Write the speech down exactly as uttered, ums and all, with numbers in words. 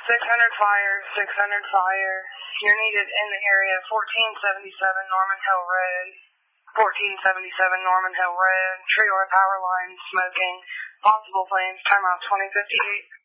six hundred fire, six hundred fire. You're needed in the area fourteen seventy-seven Norman Hill Road. fourteen seventy-seven Norman Hill Road. Tree or power line smoking. Possible flames. Timeout twenty fifty-eight.